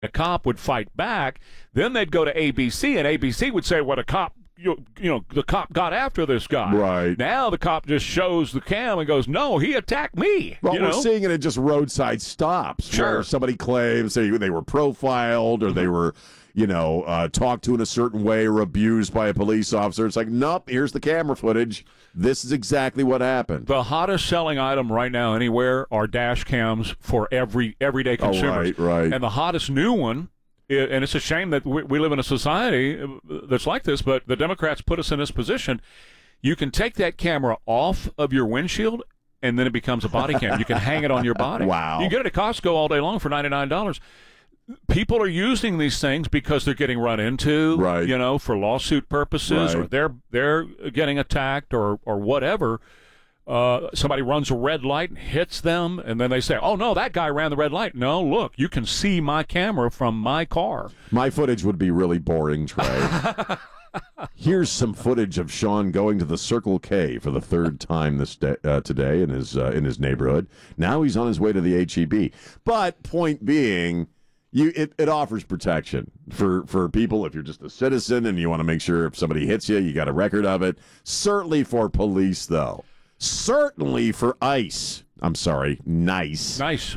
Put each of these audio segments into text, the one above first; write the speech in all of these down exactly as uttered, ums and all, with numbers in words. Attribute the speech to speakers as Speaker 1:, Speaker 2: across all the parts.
Speaker 1: a cop would fight back. Then they'd go to A B C, and A B C would say, "What a cop." You, you know, the cop got after this guy.
Speaker 2: Right.
Speaker 1: Now the cop just shows the cam and goes, no, he attacked me.
Speaker 2: Well,
Speaker 1: you
Speaker 2: we're
Speaker 1: know?
Speaker 2: seeing it at just roadside stops
Speaker 1: Sure.
Speaker 2: where somebody claims they, they were profiled or they were, you know, uh, talked to in a certain way or abused by a police officer. It's like, nope, here's the camera footage. This is exactly what happened.
Speaker 1: The hottest selling item right now anywhere are dash cams for every everyday consumers.
Speaker 2: Oh, right, right.
Speaker 1: And the hottest new one, and it's a shame that we, we live in a society that's like this, but the Democrats put us in this position. You can take that camera off of your windshield, and then it becomes a body cam. You can hang it on your body.
Speaker 2: Wow.
Speaker 1: You get it at Costco all day long for ninety-nine dollars. People are using these things because they're getting run into,
Speaker 2: right.
Speaker 1: you know, for lawsuit purposes,
Speaker 2: right.
Speaker 1: or they're they're getting attacked or or whatever. Uh, somebody runs a red light and hits them, and then they say, oh, no, that guy ran the red light. No, look, you can see my camera from my car.
Speaker 2: My footage would be really boring, Trey. Here's some footage of Sean going to the Circle K for the third time this day, uh, today in his uh, in his neighborhood. Now he's on his way to the H E B. But point being, you it, it offers protection for, for people if you're just a citizen and you want to make sure if somebody hits you, you got a record of it. Certainly for police, though. Certainly for ICE. I'm sorry, nice.
Speaker 1: Nice.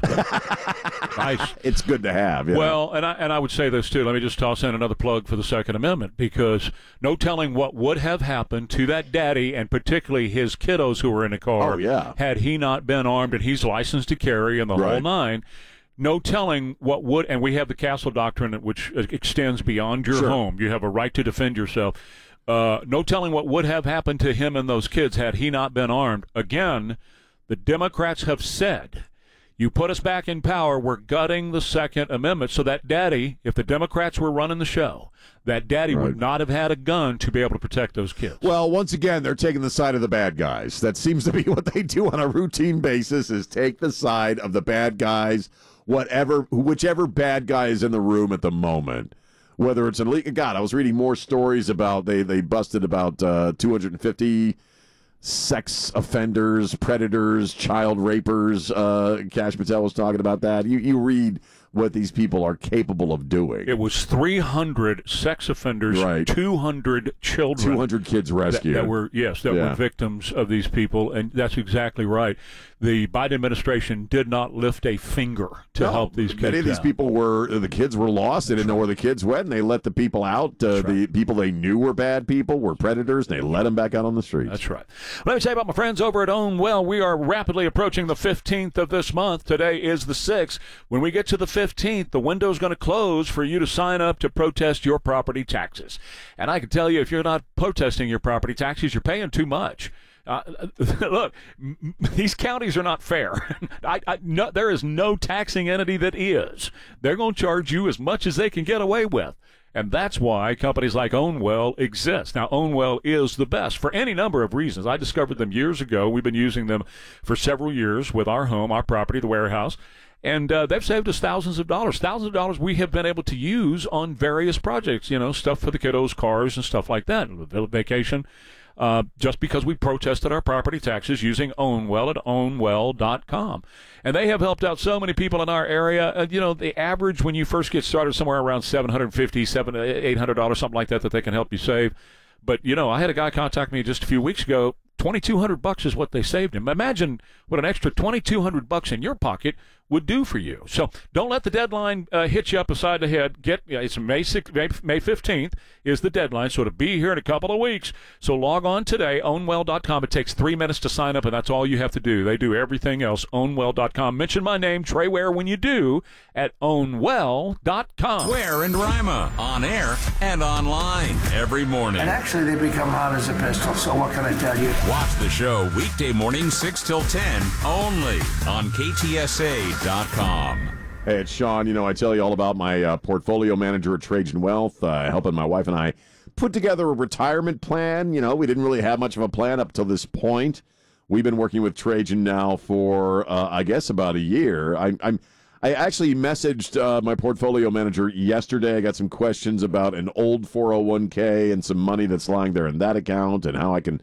Speaker 1: Nice.
Speaker 2: It's good to have. Yeah.
Speaker 1: Well, and I, and I would say this, too. Let me just toss in another plug for the Second Amendment, because no telling what would have happened to that daddy and particularly his kiddos who were in the car
Speaker 2: oh, yeah.
Speaker 1: had he not been armed, and he's licensed to carry and the
Speaker 2: right.
Speaker 1: whole nine. No telling what would, and we have the Castle Doctrine, which extends beyond your
Speaker 2: sure.
Speaker 1: home. You have a right to defend yourself. Uh, no telling what would have happened to him and those kids had he not been armed. Again, the Democrats have said, you put us back in power, we're gutting the Second Amendment. So that daddy, if the Democrats were running the show, that daddy
Speaker 2: right.
Speaker 1: would not have had a gun to be able to protect those kids.
Speaker 2: Well, once again, they're taking the side of the bad guys. That seems to be what they do on a routine basis, is take the side of the bad guys, whatever, whichever bad guy is in the room at the moment. Whether it's an elite, God, I was reading more stories about they they busted about uh, two hundred fifty sex offenders, predators, child rapers. Uh, Kash Patel was talking about that. You you read what these people are capable of doing.
Speaker 1: It was three hundred sex offenders,
Speaker 2: right.
Speaker 1: two hundred children.
Speaker 2: two hundred kids rescued.
Speaker 1: That, that were, yes, that
Speaker 2: yeah.
Speaker 1: were victims of these people, and that's exactly right. The Biden administration did not lift a finger to
Speaker 2: no,
Speaker 1: help these kids
Speaker 2: Many of these
Speaker 1: out.
Speaker 2: people were, the kids were lost. They didn't know where the kids went, and they let the people out. Uh,
Speaker 1: right.
Speaker 2: The people they knew were bad people, were predators, and they let them back out on the streets.
Speaker 1: That's right. Let me tell you about my friends over at Own Well. We are rapidly approaching the fifteenth of this month. Today is the sixth. When we get to the fifteenth, the window is going to close for you to sign up to protest your property taxes. And I can tell you, if you're not protesting your property taxes, you're paying too much. Uh, look, m- these counties are not fair. I, I, no, there is no taxing entity that is. They're going to charge you as much as they can get away with. And that's why companies like Own Well exist. Now, Own Well is the best for any number of reasons. I discovered them years ago. We've been using them for several years with our home, our property, the warehouse. And uh, they've saved us thousands of dollars. Thousands of dollars we have been able to use on various projects, you know, stuff for the kiddos, cars, and stuff like that, vacation. Uh, just because we protested our property taxes using Own Well at own well dot com. And they have helped out so many people in our area. Uh, you know, the average when you first get started somewhere around seven hundred fifty dollars, seven hundred dollars, eight hundred dollars, something like that, that they can help you save. But, you know, I had a guy contact me just a few weeks ago. twenty-two hundred bucks is what they saved him. Imagine what an extra twenty-two hundred bucks in your pocket would do for you. So don't let the deadline uh, hit you up beside the head. Get yeah, it's May sixth, May fifteenth is the deadline, so it'll be here in a couple of weeks. So log on today, own well dot com. It takes three minutes to sign up, and that's all you have to do. They do everything else. own well dot com. Mention my name, Trey Ware, when you do at own well dot com.
Speaker 3: Ware and Rima, on air and online every morning.
Speaker 4: And actually, they become hot as a pistol, so what can I tell you?
Speaker 3: Watch the show weekday mornings six till ten, only on K T S A dot com.
Speaker 2: Hey, it's Sean. You know, I tell you all about my uh, portfolio manager at Trajan Wealth, uh, helping my wife and I put together a retirement plan. You know, we didn't really have much of a plan up till this point. We've been working with Trajan now for, uh, I guess, about a year. I, I'm, I actually messaged uh, my portfolio manager yesterday. I got some questions about an old four oh one k and some money that's lying there in that account and how I can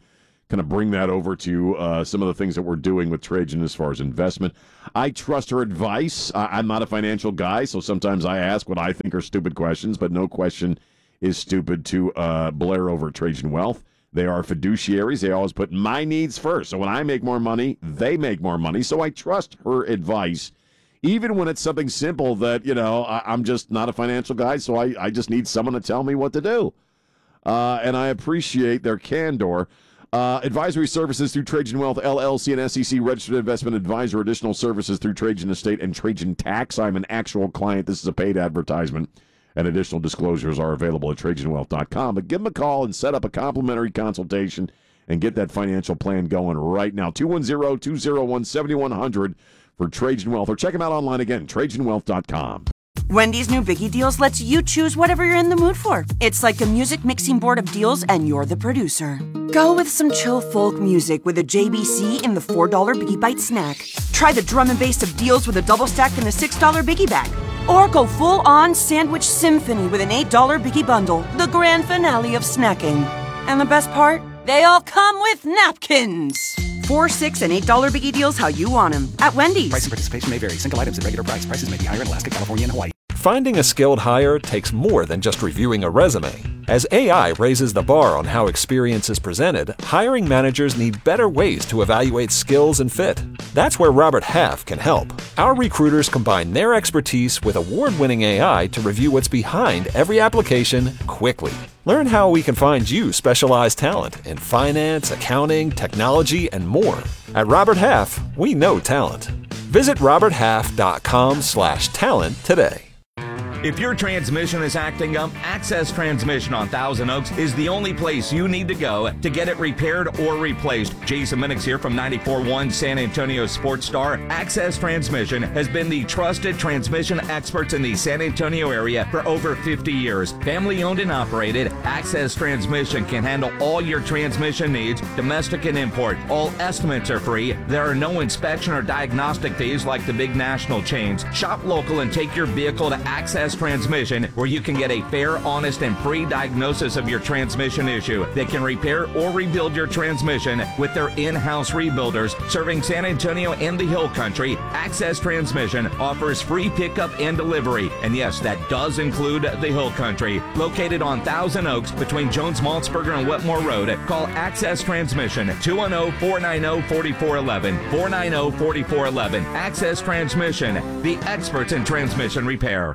Speaker 2: kind of bring that over to uh, some of the things that we're doing with Trajan as far as investment. I trust her advice. I- I'm not a financial guy, so sometimes I ask what I think are stupid questions, but no question is stupid to uh, Blair over at Trajan Wealth. They are fiduciaries. They always put my needs first. So when I make more money, they make more money. So I trust her advice, even when it's something simple that, you know, I- I'm just not a financial guy, so I, I just need someone to tell me what to do. Uh, and I appreciate their candor. Uh, advisory services through Trajan Wealth, L L C, and S E C registered investment advisor. Additional services through Trajan Estate and Trajan Tax. I'm an actual client. This is a paid advertisement, and additional disclosures are available at Trajan Wealth dot com. But give them a call and set up a complimentary consultation and get that financial plan going right now. two one zero, two zero one, seven one zero zero for Trajan Wealth, or check them out online again, Trajan Wealth dot com.
Speaker 5: Wendy's new Biggie Deals lets you choose whatever you're in the mood for. It's like a music mixing board of deals, and you're the producer. Go with some chill folk music with a J B C in the four dollar Biggie Bite snack. Try the drum and bass of deals with a double stack in the six dollar Biggie Bag. Or go full-on sandwich symphony with an eight dollar Biggie Bundle, the grand finale of snacking. And the best part? They all come with napkins. Four, six, and eight dollar Biggie Deals how you want them at Wendy's.
Speaker 6: Price and participation may vary. Single items at regular price. Prices may be higher in Alaska, California, and Hawaii.
Speaker 7: Finding a skilled hire takes more than just reviewing a resume. As A I raises the bar on how experience is presented, hiring managers need better ways to evaluate skills and fit. That's where Robert Half can help. Our recruiters combine their expertise with award-winning A I to review what's behind every application quickly. Learn how we can find you specialized talent in finance, accounting, technology, and more. At Robert Half, we know talent. Visit robert half dot com slash talent today.
Speaker 8: If your transmission is acting up, Access Transmission on Thousand Oaks is the only place you need to go to get it repaired or replaced. Jason Minix here from ninety-four point one San Antonio Sports Star. Access Transmission has been the trusted transmission experts in the San Antonio area for over fifty years. Family owned and operated, Access Transmission can handle all your transmission needs, domestic and import. All estimates are free. There are no inspection or diagnostic fees like the big national chains. Shop local and take your vehicle to Access Transmission, where you can get a fair, honest, and free diagnosis of your transmission issue. They can repair or rebuild your transmission with their in-house rebuilders serving San Antonio and the Hill Country. Access Transmission offers free pickup and delivery, and yes, that does include the Hill Country. Located on Thousand Oaks between Jones-Maltzberger and Wetmore Road, call Access Transmission two one zero, four nine zero, four four one one, four nine zero, four four one one. Access Transmission, the experts in transmission repair.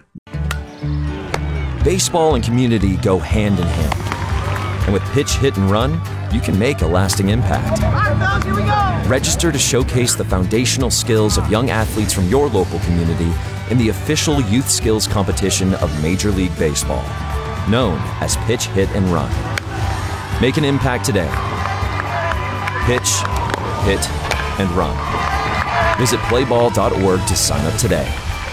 Speaker 9: Baseball and community go hand in hand. And with Pitch, Hit, and Run, you can make a lasting impact.
Speaker 10: Here we go.
Speaker 9: Register to showcase the foundational skills of young athletes from your local community in the official youth skills competition of Major League Baseball, known as Pitch, Hit, and Run. Make an impact today. Pitch, Hit, and Run. Visit play ball dot org to sign up today.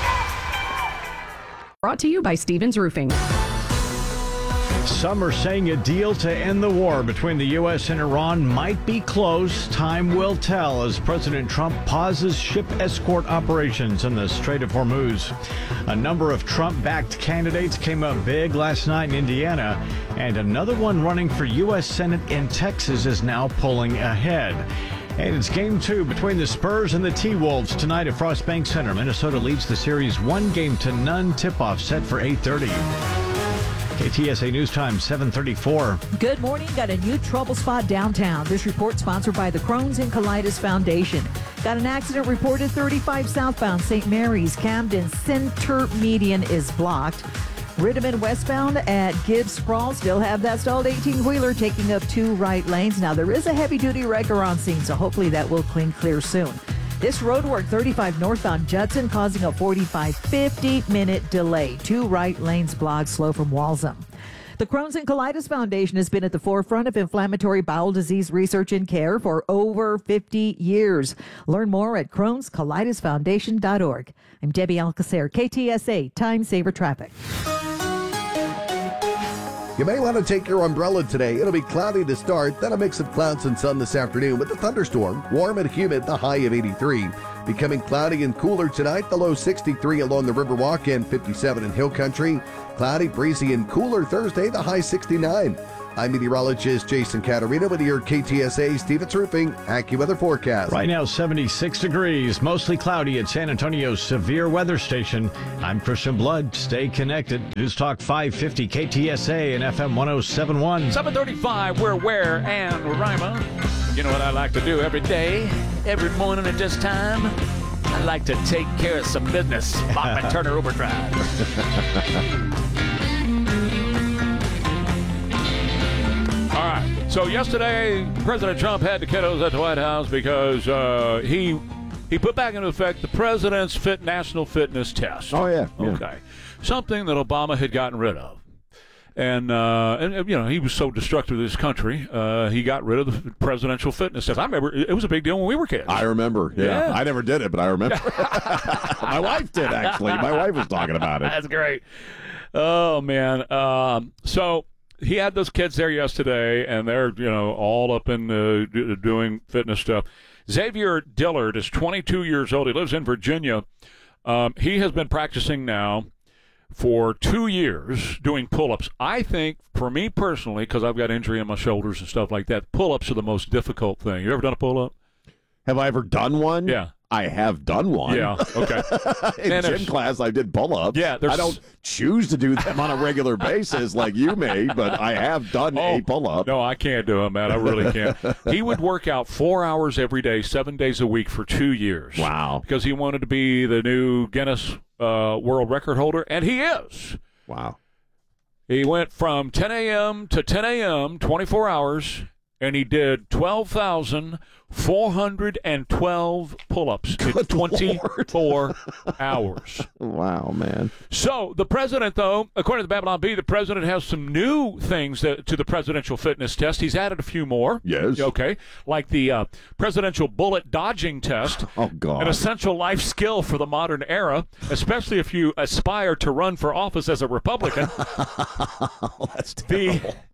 Speaker 11: Brought to you by Stevens Roofing.
Speaker 12: Some are saying a deal to end the war between the U S and Iran might be close. Time will tell as President Trump pauses ship escort operations in the Strait of Hormuz. A number of Trump-backed candidates came up big last night in Indiana, and another one running for U S Senate in Texas is now pulling ahead. And it's game two between the Spurs and the T-Wolves tonight at Frost Bank Center. Minnesota leads the series one game to none. Tip-off set for eight thirty. K T S A News Time, seven thirty-four.
Speaker 13: Good morning. Got a new trouble spot downtown. This report sponsored by the Crohn's and Colitis Foundation. Got an accident reported thirty-five southbound Saint Mary's. Camden Center median is blocked. Riddeman westbound at Gibbs Sprawl still have that stalled eighteen-wheeler taking up two right lanes. Now, there is a heavy-duty wrecker on scene, so hopefully that will clean clear soon. This road work, thirty-five northbound Judson, causing a forty-five, fifty-minute delay. Two right lanes blocked, slow from Walsham. The Crohn's and Colitis Foundation has been at the forefront of inflammatory bowel disease research and care for over fifty years. Learn more at crohns colitis foundation dot org. I'm Debbie Alcacer, K T S A Time Saver Traffic.
Speaker 14: You may want to take your umbrella today. It'll be cloudy to start, then a mix of clouds and sun this afternoon with a thunderstorm. Warm and humid, the high of eighty-three. Becoming cloudy and cooler tonight, the low sixty-three along the Riverwalk and fifty-seven in Hill Country. Cloudy, breezy, and cooler Thursday, the high sixty-nine. I'm meteorologist Jason Caterino with your K T S A Stevens Roofing AccuWeather forecast.
Speaker 12: Right now, seventy-six degrees, mostly cloudy at San Antonio's severe weather station. I'm Christian Blood. Stay connected. News Talk five fifty K T S A and F M one oh seven point one.
Speaker 1: seven thirty-five, we're Ware and Rima. You know what I like to do every day, every morning at this time? I like to take care of some business. Bachman Turner Overdrive. All right. So yesterday, President Trump had the kiddos at the White House because uh, he he put back into effect the president's fit national fitness test.
Speaker 2: Oh, yeah. yeah.
Speaker 1: Okay. Something that Obama had gotten rid of. And, uh, and, you know, he was so destructive to this country, uh, he got rid of the presidential fitness test. I remember it was a big deal when we were kids.
Speaker 2: I remember, yeah.
Speaker 1: yeah.
Speaker 2: I never did it, but I remember. My wife did, actually. My wife was talking about it.
Speaker 1: That's great. Oh, man. Um, so he had those kids there yesterday, and they're, you know, all up in uh, doing fitness stuff. Xavier Dillard is twenty-two years old. He lives in Virginia. Um, he has been practicing now for two years doing pull-ups. I think, for me personally, because I've got injury in my shoulders and stuff like that, pull-ups are the most difficult thing. You ever done a pull-up?
Speaker 2: Have I ever done one?
Speaker 1: Yeah.
Speaker 2: I have done one.
Speaker 1: Yeah, okay.
Speaker 2: In
Speaker 1: Man,
Speaker 2: gym class, I did pull-ups.
Speaker 1: Yeah,
Speaker 2: I don't choose to do them on a regular basis like you may, but I have done
Speaker 1: oh,
Speaker 2: a pull-up.
Speaker 1: No, I can't do them, man. I really can't. He would work out four hours every day, seven days a week for two years.
Speaker 2: Wow.
Speaker 1: Because he wanted to be the new Guinness uh, World Record holder, and he is.
Speaker 2: Wow.
Speaker 1: He went from ten a.m. to ten a.m., twenty-four hours, and he did twelve thousand four hundred twelve pull-ups in twenty-four hours.
Speaker 2: Wow, man.
Speaker 1: So the president, though, according to the Babylon Bee, the president has some new things that, to the presidential fitness test. He's added a few more.
Speaker 2: Yes.
Speaker 1: Okay. Like the uh, presidential bullet dodging test.
Speaker 2: Oh, God.
Speaker 1: An essential life skill for the modern era, especially if you aspire to run for office as a Republican.
Speaker 2: Oh, that's terrible.
Speaker 1: The,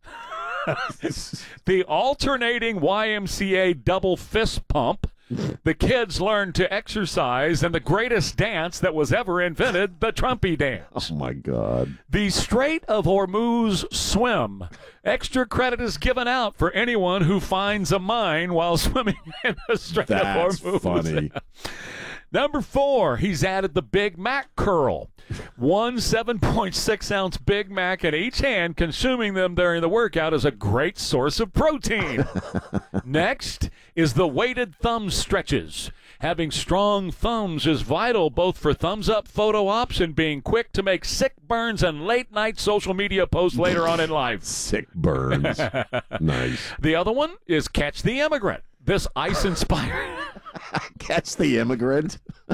Speaker 1: the alternating Y M C A double fist pump. The kids learned to exercise, and the greatest dance that was ever invented, the Trumpy dance.
Speaker 2: Oh, my God.
Speaker 1: The Strait of Hormuz swim. Extra credit is given out for anyone who finds a mine while swimming in the Strait
Speaker 2: That's
Speaker 1: of Hormuz.
Speaker 2: funny.
Speaker 1: Number four, he's added the Big Mac curl. One seven point six ounce Big Mac in each hand, consuming them during the workout is a great source of protein. Next is the weighted thumb stretches. Having strong thumbs is vital both for thumbs-up photo ops and being quick to make sick burns and late-night social media posts later on in life.
Speaker 2: Sick burns. Nice.
Speaker 1: The other one is Catch the Immigrant. This ice-inspired...
Speaker 2: Catch the Immigrant.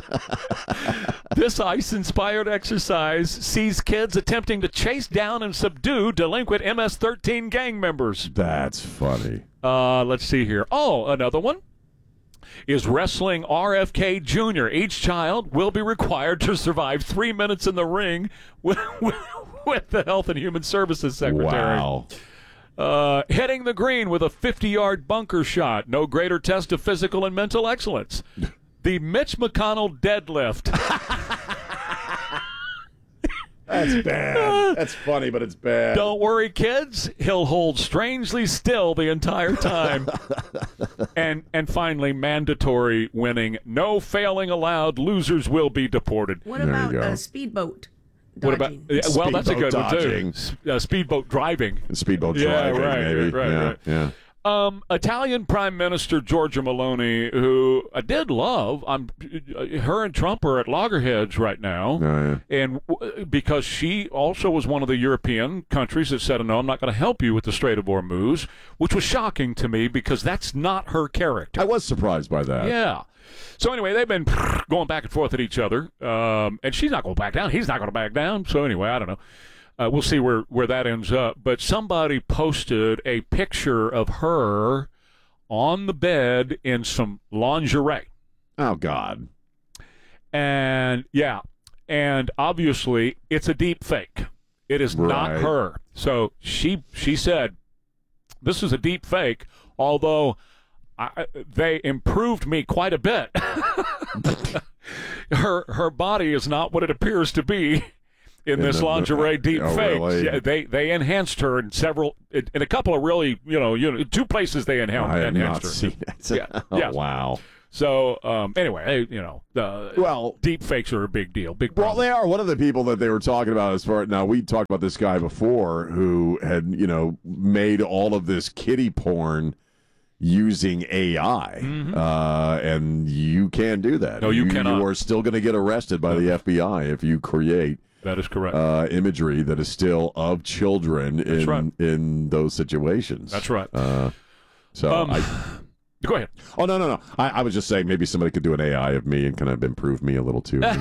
Speaker 1: This ice-inspired exercise sees kids attempting to chase down and subdue delinquent M S thirteen gang members.
Speaker 2: That's funny.
Speaker 1: Uh, let's see here. Oh, another one is wrestling R F K Junior Each child will be required to survive three minutes in the ring with, with, with the Health and Human Services Secretary.
Speaker 2: Wow.
Speaker 1: Uh, hitting the green with a fifty-yard bunker shot. No greater test of physical and mental excellence. The Mitch McConnell deadlift.
Speaker 2: That's bad. That's funny, but it's bad.
Speaker 1: Don't worry, kids. He'll hold strangely still the entire time. and and finally, mandatory winning. No failing allowed. Losers will be deported.
Speaker 10: What about a speedboat?
Speaker 1: What about? Yeah, well, that's a good
Speaker 2: dodging.
Speaker 1: one too. Uh, speedboat driving.
Speaker 2: Speedboat
Speaker 1: yeah,
Speaker 2: driving,
Speaker 1: right,
Speaker 2: maybe.
Speaker 1: Right,
Speaker 2: yeah,
Speaker 1: right.
Speaker 2: yeah.
Speaker 1: Um, Italian Prime Minister Giorgia Meloni, who I did love, I'm, her and Trump are at loggerheads right now,
Speaker 2: Oh, yeah.
Speaker 1: and w- because she also was one of the European countries that said, "No, I'm not going to help you with the Strait of Hormuz," which was shocking to me because that's not her character.
Speaker 2: I was surprised by that.
Speaker 1: Yeah. So anyway, they've been going back and forth at each other, um, and she's not going to back down. He's not going to back down. So anyway, I don't know. Uh, we'll see where, where that ends up. But somebody posted a picture of her on the bed in some lingerie.
Speaker 2: Oh, God.
Speaker 1: And, yeah, and obviously it's a deep fake. It is
Speaker 2: Right.
Speaker 1: not her. So she she said, this is a deep fake, although I, they improved me quite a bit. her her body is not what it appears to be. in, in this the, lingerie deep
Speaker 2: oh,
Speaker 1: fake.
Speaker 2: Really?
Speaker 1: Yeah, they they enhanced her in several, in, in a couple of really, you know, you know, two places they enhanced,
Speaker 2: I have
Speaker 1: enhanced
Speaker 2: not
Speaker 1: her.
Speaker 2: Seen it.
Speaker 1: Yeah,
Speaker 2: oh,
Speaker 1: yeah.
Speaker 2: Wow.
Speaker 1: So um, anyway, you know, uh,
Speaker 2: well,
Speaker 1: deep fakes are a big deal. Big problem.
Speaker 2: Well, they are. One of the people that they were talking about as far now we talked about this guy before who had you know made all of this kiddie porn using A I,
Speaker 1: mm-hmm.
Speaker 2: uh, and you can't do that.
Speaker 1: No, you,
Speaker 2: you
Speaker 1: cannot.
Speaker 2: You are still going to get arrested by the F B I if you create.
Speaker 1: That is correct.
Speaker 2: Uh, imagery that is still of children
Speaker 1: That's
Speaker 2: in
Speaker 1: right.
Speaker 2: in those situations.
Speaker 1: That's right.
Speaker 2: Uh, so
Speaker 1: um,
Speaker 2: I.
Speaker 1: Go ahead.
Speaker 2: Oh, no, no, no. I, I was just saying maybe somebody could do an A I of me and kind of improve me a little, too. Shave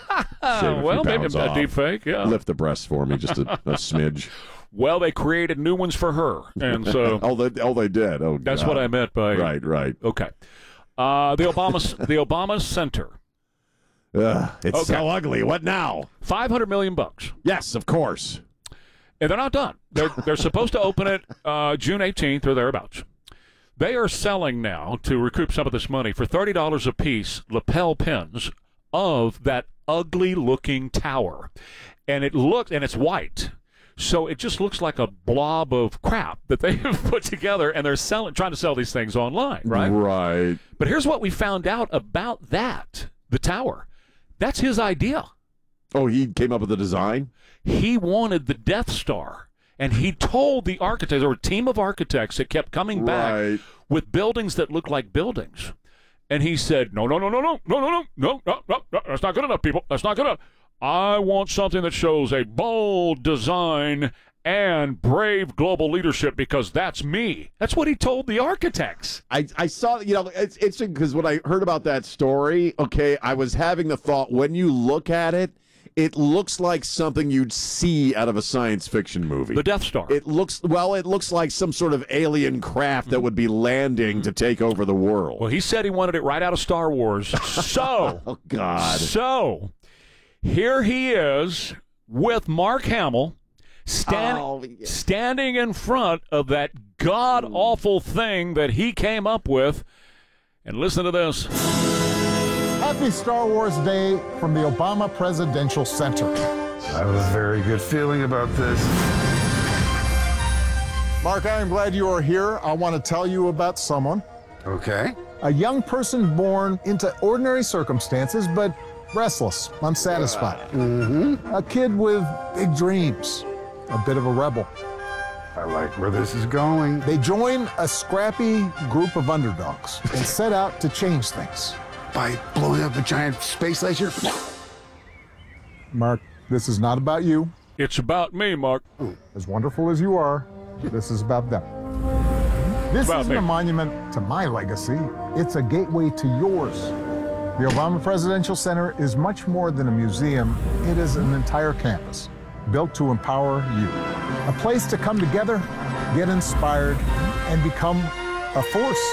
Speaker 2: a
Speaker 1: well,
Speaker 2: few
Speaker 1: maybe
Speaker 2: pounds
Speaker 1: a
Speaker 2: off.
Speaker 1: deep fake, yeah.
Speaker 2: Lift the breasts for me, just a, a smidge.
Speaker 1: Well, they created new ones for her, and so...
Speaker 2: oh, they, oh, they did? Oh,
Speaker 1: That's
Speaker 2: God.
Speaker 1: what I meant by...
Speaker 2: Right, right.
Speaker 1: Okay. Uh, the Obama the Obama Center.
Speaker 2: Ugh, it's
Speaker 1: Okay.
Speaker 2: so ugly. What now?
Speaker 1: five hundred million bucks.
Speaker 2: Yes, of course.
Speaker 1: And they're not done. They're, they're supposed to open it uh, June eighteenth or thereabouts. They are selling now, to recoup some of this money, for thirty dollars a piece, lapel pins of that ugly-looking tower. And it looks, and it's white. So it just looks like a blob of crap that they have put together, and they're selling, trying to sell these things online, right?
Speaker 2: Right.
Speaker 1: But here's what we found out about that, the tower. That's his idea.
Speaker 2: Oh, he came up with the design?
Speaker 1: He wanted the Death Star. And he told the architects, there were a team of architects that kept coming back
Speaker 2: Right.
Speaker 1: with buildings that looked like buildings. And he said, no, no, no, no, no, no, no, no, no, no, no, no, that's not good enough, people. That's not good enough. I want something that shows a bold design and brave global leadership because that's me. That's what he told the architects.
Speaker 2: I, I saw, you know, it's interesting because when I heard about that story, okay, I was having the thought, when you look at it, it looks like something you'd see out of a science fiction movie.
Speaker 1: The Death Star.
Speaker 2: It looks, well, it looks like some sort of alien craft that would be landing to take over the world.
Speaker 1: Well, he said he wanted it right out of Star Wars. So,
Speaker 2: oh, God.
Speaker 1: So, here he is with Mark Hamill stand,
Speaker 2: Oh, yeah.
Speaker 1: standing in front of that god-awful thing that he came up with. And listen to this.
Speaker 15: Happy Star Wars Day from the Obama Presidential Center.
Speaker 16: I have a very good feeling about this.
Speaker 15: Mark, I am glad you are here. I want to tell you about someone.
Speaker 16: Okay.
Speaker 15: A young person born into ordinary circumstances, but restless, unsatisfied.
Speaker 16: Mm-hmm.
Speaker 15: A kid with big dreams, a bit of a rebel.
Speaker 16: I like where this is going.
Speaker 15: They join a scrappy group of underdogs and set out to change things.
Speaker 16: By blowing up a giant space laser?
Speaker 15: Mark, this is not about you.
Speaker 1: It's about me, Mark.
Speaker 15: As wonderful as you are, this is about them. This
Speaker 1: About
Speaker 15: isn't
Speaker 1: me.
Speaker 15: a monument to my legacy. It's a gateway to yours. The Obama Presidential Center is much more than a museum. It is an entire campus built to empower you. A place to come together, get inspired, and become a force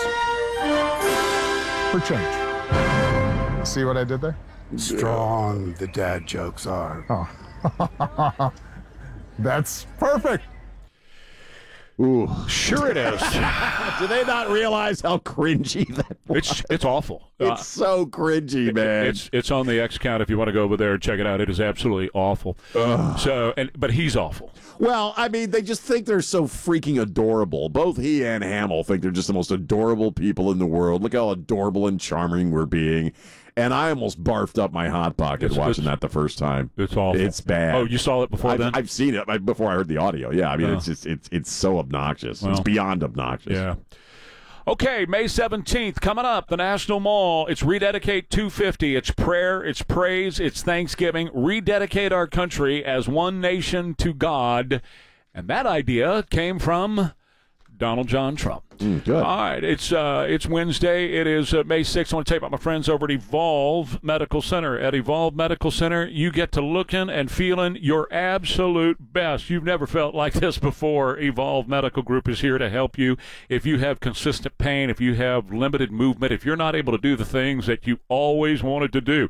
Speaker 15: for change. See what I did there?
Speaker 16: Strong the dad jokes are.
Speaker 15: Oh. That's perfect.
Speaker 2: Ooh.
Speaker 1: Sure it is.
Speaker 2: Do they not realize how cringy that was?
Speaker 1: It's it's awful.
Speaker 2: It's so cringy, man.
Speaker 1: It's it's on the X count if you want to go over there and check it out. It is absolutely awful.
Speaker 2: Ugh.
Speaker 1: So, and but he's awful.
Speaker 2: Well, I mean, they just think they're so freaking adorable. Both he and Hamill think they're just the most adorable people in the world. Look how adorable and charming we're being. And I almost barfed up my Hot Pocket
Speaker 1: It's-
Speaker 2: watching
Speaker 1: it's-
Speaker 2: that the first time.
Speaker 1: It's awful.
Speaker 2: It's bad.
Speaker 1: Oh, you saw it before
Speaker 2: I've,
Speaker 1: then?
Speaker 2: I've seen it I- before I heard the audio. Yeah, I mean,
Speaker 1: Oh.
Speaker 2: it's just it's it's so obnoxious.
Speaker 1: Well,
Speaker 2: it's beyond obnoxious.
Speaker 1: Yeah. Okay, May seventeenth, coming up, the National Mall. It's Rededicate two fifty. It's prayer, it's praise, it's Thanksgiving. Rededicate our country as one nation to God. And that idea came from Donald John Trump.
Speaker 2: Mm, good.
Speaker 1: All right, it's uh, it's Wednesday. It is uh, May sixth. I want to tell you about my friends over at Evolve Medical Center. At Evolve Medical Center, you get to looking and feeling your absolute best. You've never felt like this before. Evolve Medical Group is here to help you. If you have consistent pain, if you have limited movement, if you're not able to do the things that you always wanted to do,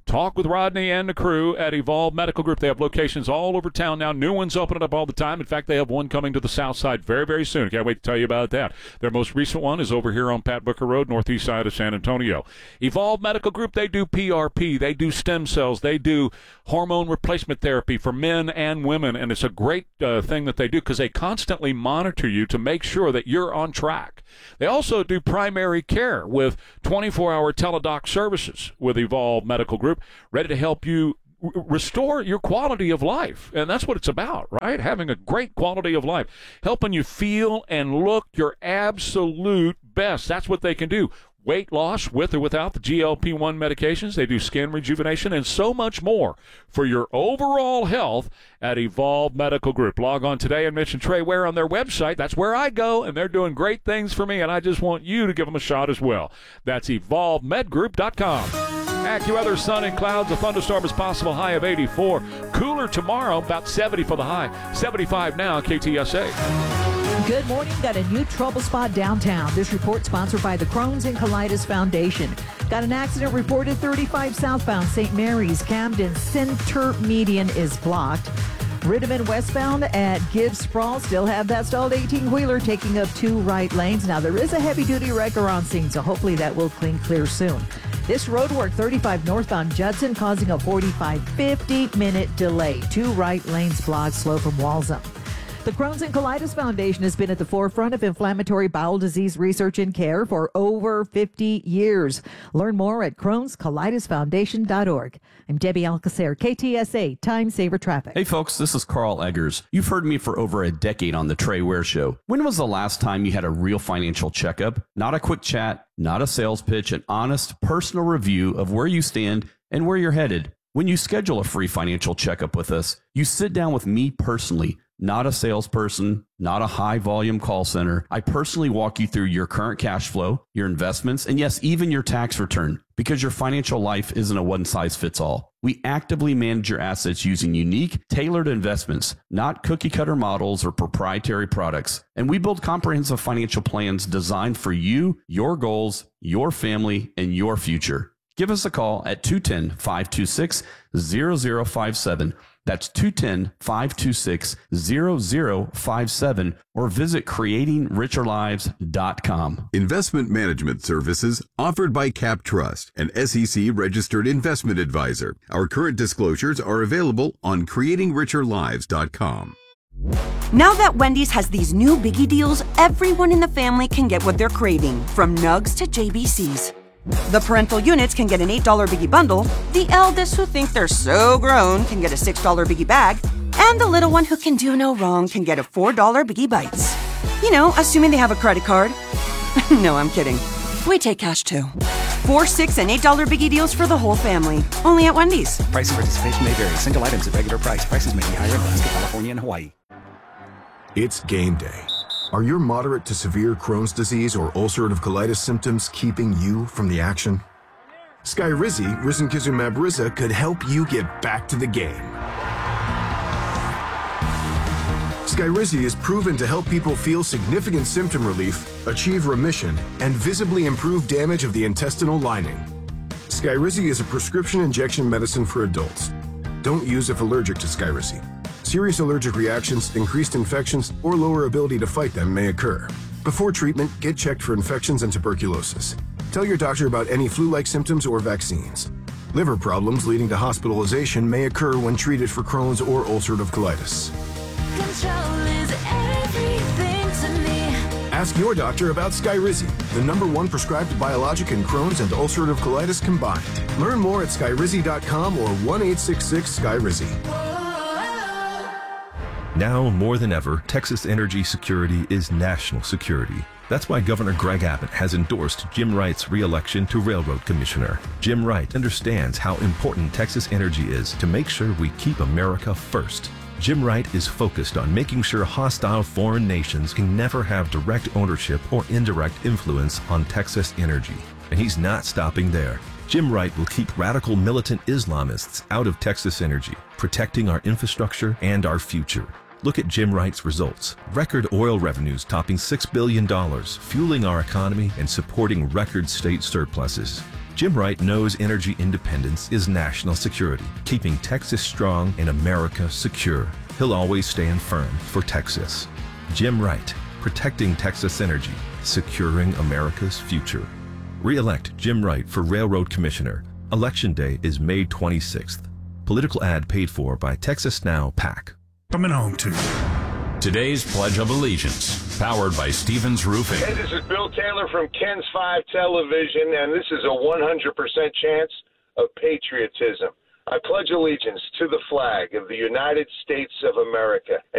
Speaker 1: Talk with Rodney and the crew at Evolve Medical Group. They have locations all over town now. New ones opening up all the time. In fact, they have one coming to the south side very, very soon. Can't wait to tell you about that. Their most recent one is over here on Pat Booker Road, northeast side of San Antonio. Evolve Medical Group, they do P R P. They do stem cells. They do hormone replacement therapy for men and women, and it's a great uh, thing that they do because they constantly monitor you to make sure that you're on track. They also do primary care with twenty-four hour teledoc services with Evolve Medical Group, ready to help you r- restore your quality of life. And that's what it's about, right? Having a great quality of life, helping you feel and look your absolute best. That's what they can do. Weight loss with or without the G L P one medications. They do skin rejuvenation and so much more for your overall health at Evolve Medical Group. Log on today and mention Trey Ware on their website. That's where I go, and they're doing great things for me, and I just want you to give them a shot as well. That's evolve med group dot com. AccuWeather, sun and clouds. A thunderstorm is possible, high of eighty-four. Cooler tomorrow, about seventy for the high. seventy-five now, K T S A.
Speaker 13: Good morning. Got a new trouble spot downtown. This report sponsored by the Crohn's and Colitis Foundation. Got an accident reported thirty-five southbound Saint Mary's. Camden center median is blocked. Riddeman westbound at Gibbs Sprawl still have that stalled eighteen-wheeler taking up two right lanes. Now, there is a heavy-duty wrecker on scene, so hopefully that will clean clear soon. This road work, thirty-five northbound Judson, causing a forty-five, fifty-minute delay. Two right lanes blocked, slow from Walsham. The Crohn's and Colitis Foundation has been at the forefront of inflammatory bowel disease research and care for over fifty years. Learn more at crohns colitis foundation dot org. I'm Debbie Alcacer, K T S A, Time Saver Traffic.
Speaker 17: Hey folks, this is Carl Eggers. You've heard me for over a decade on the Trey Ware Show. When was the last time you had a real financial checkup? Not a quick chat, not a sales pitch, an honest, personal review of where you stand and where you're headed. When you schedule a free financial checkup with us, you sit down with me personally. Not a salesperson, not a high-volume call center. I personally walk you through your current cash flow, your investments, and yes, even your tax return, because your financial life isn't a one-size-fits-all. We actively manage your assets using unique, tailored investments, not cookie-cutter models or proprietary products. And we build comprehensive financial plans designed for you, your goals, your family, and your future. Give us a call at two one zero, five two six, zero zero five seven. That's two one zero, five two six, zero zero five seven, or visit creating richer lives dot com.
Speaker 18: Investment management services offered by Cap Trust, an S E C-registered investment advisor. Our current disclosures are available on creating richer lives dot com.
Speaker 5: Now that Wendy's has these new biggie deals, everyone in the family can get what they're craving, from nugs to J B Cs. The parental units can get an eight dollar biggie bundle, the eldest who think they're so grown can get a six dollar biggie bag, and the little one who can do no wrong can get a four dollar biggie bites. You know, assuming they have a credit card. No, I'm kidding. We take cash too. Four, six, and eight dollar biggie deals for the whole family. Only at Wendy's.
Speaker 6: Price and participation may vary. Single items at regular price. Prices may be higher in Alaska, California, and Hawaii.
Speaker 19: It's game day. Are your moderate to severe Crohn's disease or ulcerative colitis symptoms keeping you from the action? Skyrizi, risankizumab Riza, could help you get back to the game. Skyrizi is proven to help people feel significant symptom relief, achieve remission, and visibly improve damage of the intestinal lining. Skyrizi is a prescription injection medicine for adults. Don't use if allergic to Skyrizi. Serious allergic reactions, increased infections, or lower ability to fight them may occur. Before treatment, get checked for infections and tuberculosis. Tell your doctor about any flu-like symptoms or vaccines. Liver problems leading to hospitalization may occur when treated for Crohn's or ulcerative colitis.
Speaker 20: Control is everything to me.
Speaker 19: Ask your doctor about Skyrizi, the number one prescribed biologic in Crohn's and ulcerative colitis combined. Learn more at skyrizi dot com or one eight six six Skyrizi.
Speaker 21: Now more than ever, Texas energy security is national security. That's why Governor Greg Abbott has endorsed Jim Wright's re-election to Railroad Commissioner. Jim Wright understands how important Texas energy is to make sure we keep America first. Jim Wright is focused on making sure hostile foreign nations can never have direct ownership or indirect influence on Texas energy. And he's not stopping there. Jim Wright will keep radical militant Islamists out of Texas energy, protecting our infrastructure and our future. Look at Jim Wright's results. Record oil revenues topping six billion dollars, fueling our economy and supporting record state surpluses. Jim Wright knows energy independence is national security, keeping Texas strong and America secure. He'll always stand firm for Texas. Jim Wright, protecting Texas energy, securing America's future. Re-elect Jim Wright for Railroad Commissioner. Election Day is May twenty-sixth. Political ad paid for by Texas Now PAC.
Speaker 4: Coming home to
Speaker 3: Today's Pledge of Allegiance, powered by Stevens Roofing.
Speaker 22: Hey, this is Bill Taylor from Ken's five Television, and this is a one hundred percent chance of patriotism. I pledge allegiance to the flag of the United States of America